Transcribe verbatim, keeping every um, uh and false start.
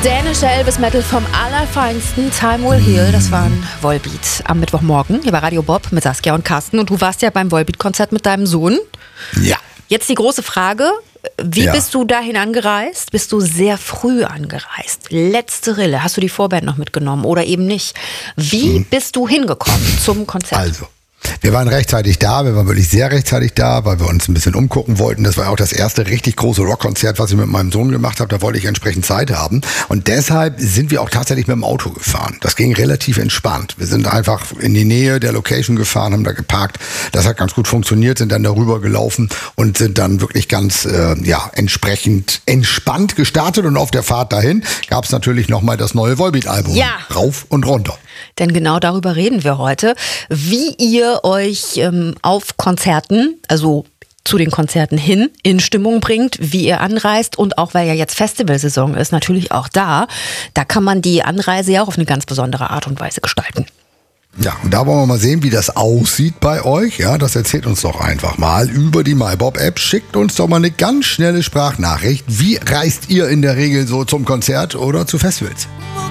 Dänische Elvis Metal vom allerfeinsten, Time Will Heal, das war ein Volbeat am Mittwochmorgen hier bei Radio Bob mit Saskia und Carsten. Und du warst ja beim Volbeat-Konzert mit deinem Sohn. Ja. Jetzt die große Frage, wie Ja. bist du dahin angereist? Bist du sehr früh angereist? Letzte Rille, hast du die Vorband noch mitgenommen oder eben nicht? Wie Mhm. bist du hingekommen zum Konzert? Also, wir waren rechtzeitig da, wir waren wirklich sehr rechtzeitig da, weil wir uns ein bisschen umgucken wollten. Das war auch das erste richtig große Rockkonzert, was ich mit meinem Sohn gemacht habe. Da wollte ich entsprechend Zeit haben. Und deshalb sind wir auch tatsächlich mit dem Auto gefahren. Das ging relativ entspannt. Wir sind einfach in die Nähe der Location gefahren, haben da geparkt. Das hat ganz gut funktioniert, sind dann darüber gelaufen und sind dann wirklich ganz äh, ja, entsprechend entspannt gestartet. Und auf der Fahrt dahin gab es natürlich nochmal das neue Volbeat-Album. Ja. Rauf und runter. Denn genau darüber reden wir heute, wie ihr euch ähm, auf Konzerten, also zu den Konzerten hin, in Stimmung bringt, wie ihr anreist und auch, weil ja jetzt Festivalsaison ist, natürlich auch da, da kann man die Anreise ja auch auf eine ganz besondere Art und Weise gestalten. Ja, und da wollen wir mal sehen, wie das aussieht bei euch. Ja, das erzählt uns doch einfach mal über die MyBob-App. Schickt uns doch mal eine ganz schnelle Sprachnachricht. Wie reist ihr in der Regel so zum Konzert oder zu Festivals?